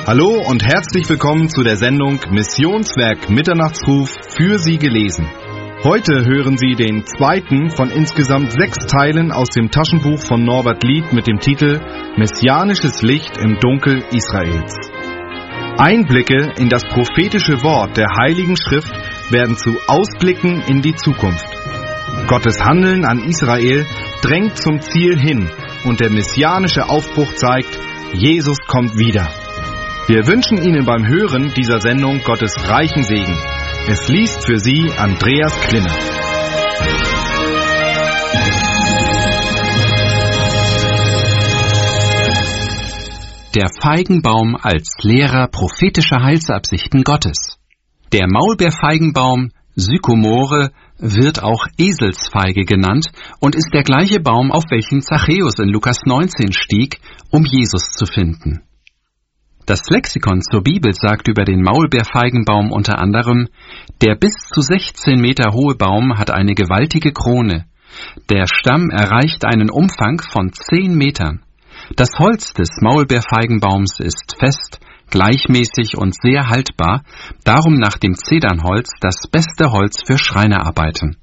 Hallo und herzlich willkommen zu der Sendung Missionswerk Mitternachtsruf für Sie gelesen. Heute hören Sie den zweiten von insgesamt 6 Teilen aus dem Taschenbuch von Norbert Lied mit dem Titel Messianisches Licht im Dunkel Israels. Einblicke in das prophetische Wort der Heiligen Schrift werden zu Ausblicken in die Zukunft. Gottes Handeln an Israel drängt zum Ziel hin und der messianische Aufbruch zeigt, Jesus kommt wieder. Wir wünschen Ihnen beim Hören dieser Sendung Gottes reichen Segen. Es liest für Sie Andreas Klinne. Der Feigenbaum als Lehrer prophetischer Heilsabsichten Gottes. Der Maulbeerfeigenbaum, Sykomore, wird auch Eselsfeige genannt und ist der gleiche Baum, auf welchen Zachäus in Lukas 19 stieg, um Jesus zu finden. Das Lexikon zur Bibel sagt über den Maulbeerfeigenbaum unter anderem: Der bis zu 16 Meter hohe Baum hat eine gewaltige Krone. Der Stamm erreicht einen Umfang von 10 Metern. Das Holz des Maulbeerfeigenbaums ist fest, gleichmäßig und sehr haltbar, darum nach dem Zedernholz das beste Holz für Schreinerarbeiten.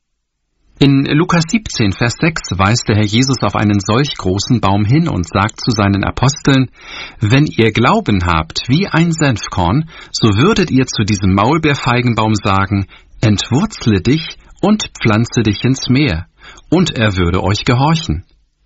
In Lukas 17, Vers 6 weist der Herr Jesus auf einen solch großen Baum hin und sagt zu seinen Aposteln: Wenn ihr Glauben habt wie ein Senfkorn, so würdet ihr zu diesem Maulbeerfeigenbaum sagen: Entwurzle dich und pflanze dich ins Meer, und er würde euch gehorchen.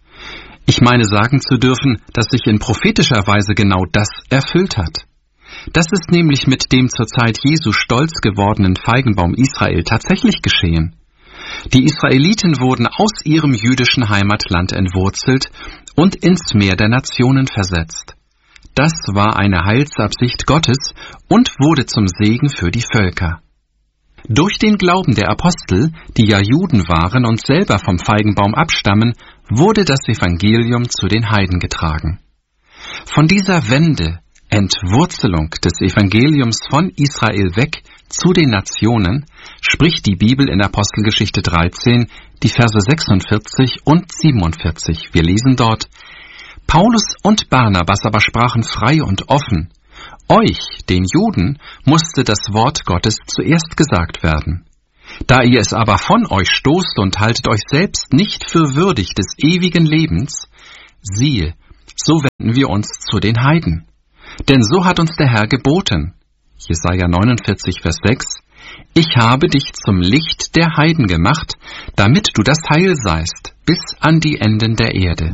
Ich meine sagen zu dürfen, dass sich in prophetischer Weise genau das erfüllt hat. Das ist nämlich mit dem zur Zeit Jesu stolz gewordenen Feigenbaum Israel tatsächlich geschehen. Die Israeliten wurden aus ihrem jüdischen Heimatland entwurzelt und ins Meer der Nationen versetzt. Das war eine Heilsabsicht Gottes und wurde zum Segen für die Völker. Durch den Glauben der Apostel, die ja Juden waren und selber vom Feigenbaum abstammen, wurde das Evangelium zu den Heiden getragen. Von dieser Wende, Entwurzelung des Evangeliums von Israel weg zu den Nationen, spricht die Bibel in Apostelgeschichte 13, die Verse 46 und 47. Wir lesen dort: Paulus und Barnabas aber sprachen frei und offen: Euch, den Juden, musste das Wort Gottes zuerst gesagt werden. Da ihr es aber von euch stoßt und haltet euch selbst nicht für würdig des ewigen Lebens, siehe, so wenden wir uns zu den Heiden. Denn so hat uns der Herr geboten, Jesaja 49, Vers 6, ich habe dich zum Licht der Heiden gemacht, damit du das Heil seist, bis an die Enden der Erde.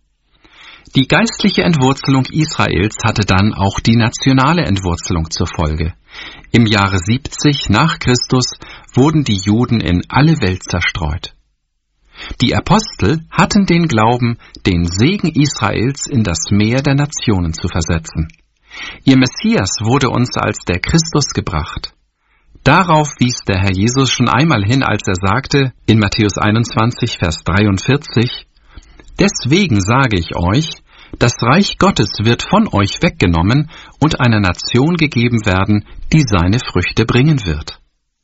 Die geistliche Entwurzelung Israels hatte dann auch die nationale Entwurzelung zur Folge. Im Jahre 70 nach Christus wurden die Juden in alle Welt zerstreut. Die Apostel hatten den Glauben, den Segen Israels in das Meer der Nationen zu versetzen. Ihr Messias wurde uns als der Christus gebracht. Darauf wies der Herr Jesus schon einmal hin, als er sagte, in Matthäus 21, Vers 43, Deswegen sage ich euch, das Reich Gottes wird von euch weggenommen und einer Nation gegeben werden, die seine Früchte bringen wird.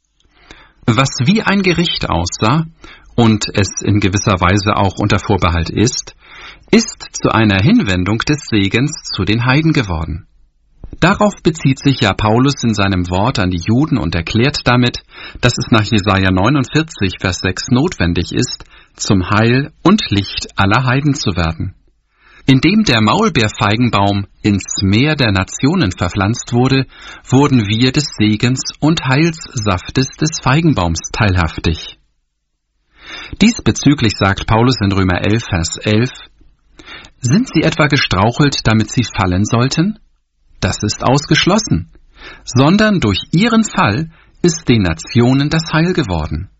Was wie ein Gericht aussah und es in gewisser Weise auch unter Vorbehalt ist zu einer Hinwendung des Segens zu den Heiden geworden. Darauf bezieht sich ja Paulus in seinem Wort an die Juden und erklärt damit, dass es nach Jesaja 49, Vers 6 notwendig ist, zum Heil und Licht aller Heiden zu werden. Indem der Maulbeerfeigenbaum ins Meer der Nationen verpflanzt wurde, wurden wir des Segens und Heilssaftes des Feigenbaums teilhaftig. Diesbezüglich sagt Paulus in Römer 11, Vers 11, Sind sie etwa gestrauchelt, damit sie fallen sollten? Das ist ausgeschlossen, sondern durch ihren Fall ist den Nationen das Heil geworden.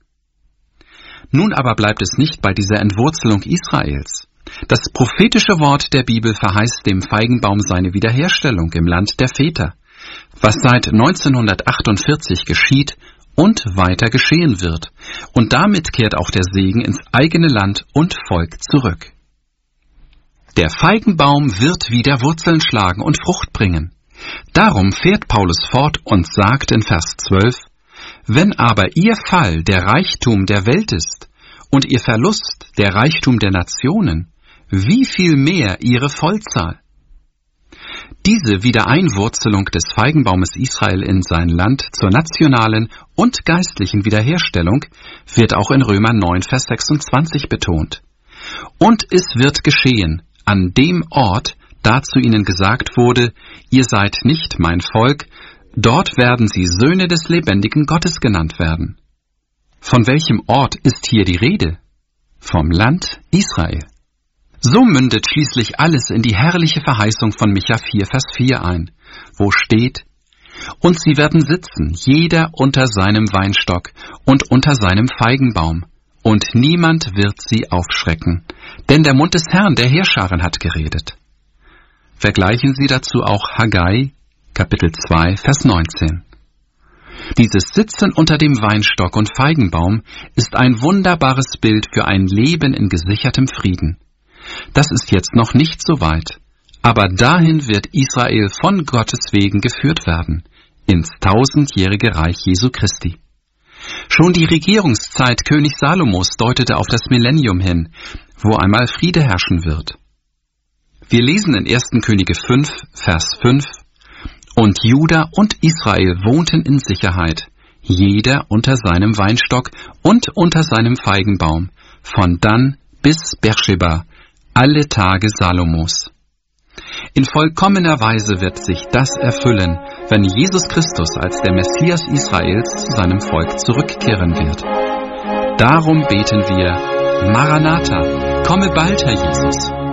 Nun aber bleibt es nicht bei dieser Entwurzelung Israels. Das prophetische Wort der Bibel verheißt dem Feigenbaum seine Wiederherstellung im Land der Väter, was seit 1948 geschieht und weiter geschehen wird, und damit kehrt auch der Segen ins eigene Land und Volk zurück. Der Feigenbaum wird wieder Wurzeln schlagen und Frucht bringen. Darum fährt Paulus fort und sagt in Vers 12, Wenn aber ihr Fall der Reichtum der Welt ist und ihr Verlust der Reichtum der Nationen, wie viel mehr ihre Vollzahl? Diese Wiedereinwurzelung des Feigenbaumes Israel in sein Land zur nationalen und geistlichen Wiederherstellung wird auch in Römer 9, Vers 26 betont. Und es wird geschehen, an dem Ort, da zu ihnen gesagt wurde, ihr seid nicht mein Volk, dort werden sie Söhne des lebendigen Gottes genannt werden. Von welchem Ort ist hier die Rede? Vom Land Israel. So mündet schließlich alles in die herrliche Verheißung von Micha 4, Vers 4 ein, wo steht: Und sie werden sitzen, jeder unter seinem Weinstock und unter seinem Feigenbaum, und niemand wird sie aufschrecken, denn der Mund des Herrn, der Heerscharen, hat geredet. Vergleichen Sie dazu auch Haggai, Kapitel 2, Vers 19. Dieses Sitzen unter dem Weinstock und Feigenbaum ist ein wunderbares Bild für ein Leben in gesichertem Frieden. Das ist jetzt noch nicht so weit, aber dahin wird Israel von Gottes wegen geführt werden, ins 1000-jährige Reich Jesu Christi. Schon die Regierungszeit König Salomos deutete auf das Millennium hin, wo einmal Friede herrschen wird. Wir lesen in 1. Könige 5, Vers 5: Und Juda und Israel wohnten in Sicherheit, jeder unter seinem Weinstock und unter seinem Feigenbaum, von Dan bis Beersheba, alle Tage Salomos. In vollkommener Weise wird sich das erfüllen, wenn Jesus Christus als der Messias Israels zu seinem Volk zurückkehren wird. Darum beten wir: Maranatha, komme bald, Herr Jesus.